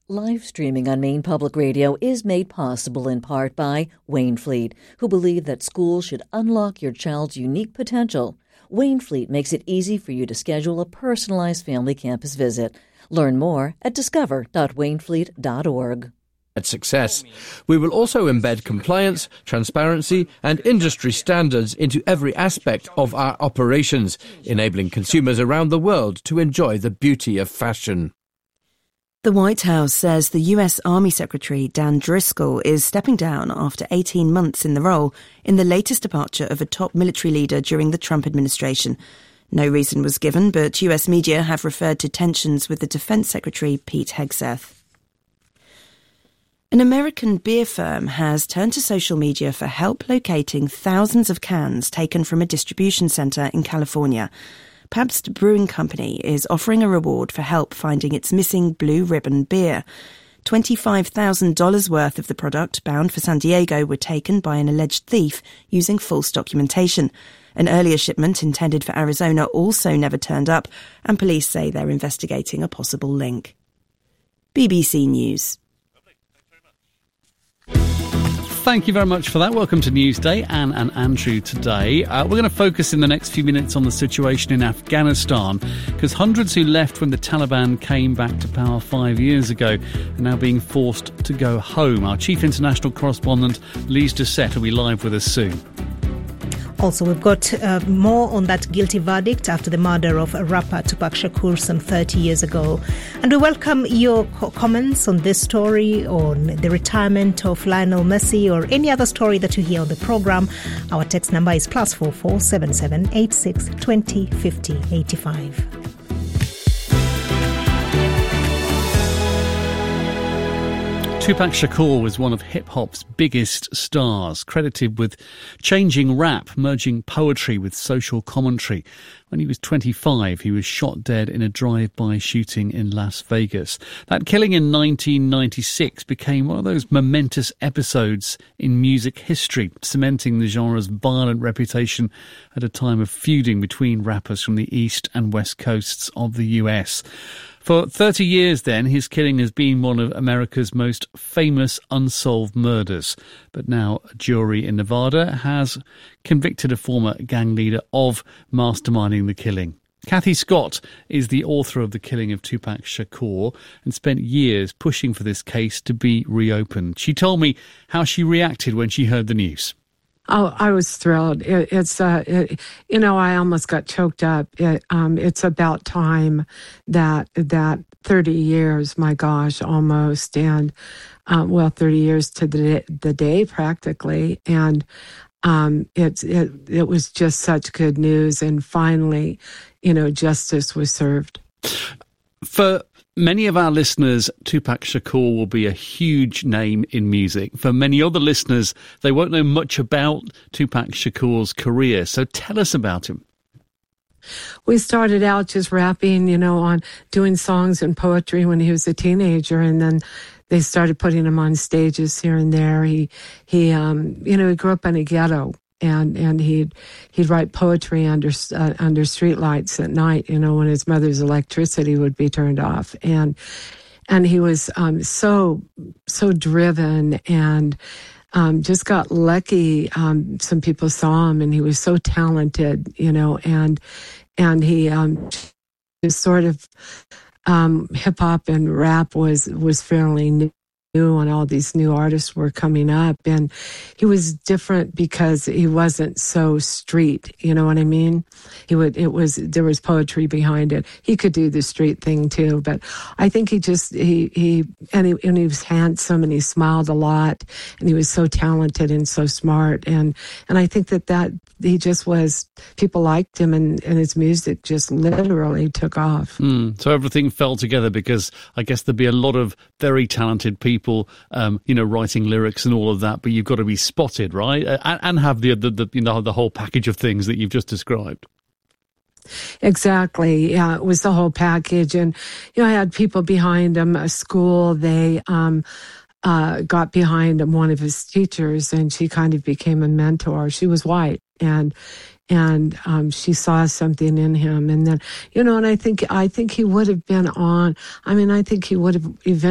Live streaming on Maine Public Radio is made possible in part by Waynfleet, who believe that schools should unlock your child's unique potential. Waynfleet makes it easy for you to schedule a personalized family campus visit. Learn more at discover.waynfleet.org. At Success, we will also embed compliance, transparency and industry standards into every aspect of our operations, enabling consumers around the world to enjoy the beauty of fashion. The White House says the US Army Secretary Dan Driscoll is stepping down after 18 months in the role in the latest departure of a top military leader during the Trump administration. No reason was given, but US media have referred to tensions with the Defense Secretary Pete Hegseth. An American beer firm has turned to social media for help locating thousands of cans taken from a distribution centre in California. Pabst Brewing Company is offering a reward for help finding its missing Blue Ribbon beer. $25,000 worth of the product bound for San Diego were taken by an alleged thief using false documentation. An earlier shipment intended for Arizona also never turned up, and police say they're investigating a possible link. BBC News. Thank you very much for that. Welcome to Newsday. Anne and Andrew today. We're going to focus in the next few minutes on the situation in Afghanistan, because hundreds who left when the Taliban came back to power 5 years ago are now being forced to go home. Our chief international correspondent, Lise Doucette, will be live with us soon. Also, we've got more on that guilty verdict after the murder of rapper Tupac Shakur some 30 years ago. And we welcome your comments on this story, on the retirement of Lionel Messi, or any other story that you hear on the programme. Our text number is +44 77 86 20 50 85. Tupac Shakur was one of hip-hop's biggest stars, credited with changing rap, merging poetry with social commentary. When he was 25, he was shot dead in a drive-by shooting in Las Vegas. That killing in 1996 became one of those momentous episodes in music history, cementing the genre's violent reputation at a time of feuding between rappers from the East and West coasts of the US. For 30 years then, his killing has been one of America's most famous unsolved murders. But now a jury in Nevada has convicted a former gang leader of masterminding the killing. Kathy Scott is the author of The Killing of Tupac Shakur and spent years pushing for this case to be reopened. She told me how she reacted when she heard the news. Oh, I was thrilled. I almost got choked up. It's about time that 30 years, my gosh, almost, and 30 years to the day practically, and it was just such good news, and finally, justice was served. For many of our listeners, Tupac Shakur will be a huge name in music. For many other listeners, they won't know much about Tupac Shakur's career. So tell us about him. We started out just rapping, on doing songs and poetry when he was a teenager, and then they started putting him on stages here and there. He grew up in a ghetto. And he'd write poetry under streetlights at night, when his mother's electricity would be turned off. And he was so driven and just got lucky. Some people saw him, and he was so talented, and he just sort of hip hop and rap was fairly new. And all these new artists were coming up, and he was different because he wasn't so street, you know what I mean? There was poetry behind it. He could do the street thing too, but I think he was handsome, and he smiled a lot, and he was so talented and so smart, and I think that he just was, people liked him, and his music just literally took off. So everything fell together, because I guess there'd be a lot of very talented people, writing lyrics and all of that, but you've got to be spotted, right? And have the whole package of things that you've just described. Exactly. Yeah, it was the whole package. And, I had people behind him, a school, they got behind him, one of his teachers, and she kind of became a mentor. She was white, and she saw something in him. And then, and I think he would have been on, I think he would have eventually